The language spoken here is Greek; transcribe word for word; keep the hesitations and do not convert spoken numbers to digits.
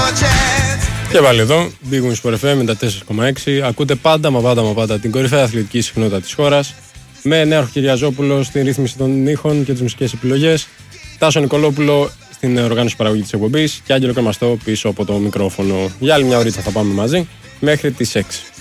Και πάλι εδώ, Big Wings Sport εφ εμ ενενήντα τέσσερα κόμμα έξι. Ακούτε πάντα, μα πάντα, μα πάντα την κορυφαία αθλητική συχνότητα της χώρας. Με Νέαρχο Κυριαζόπουλο στην ρύθμιση των ήχων και τις μουσικές επιλογές. Τάσο Νικολόπουλο στην οργάνωση παραγωγή της εκπομπής. Και Άγγελο Κρεμαστό πίσω από το μικρόφωνο. Για άλλη μια ωρίτσα θα πάμε μαζί μέχρι τις έξι.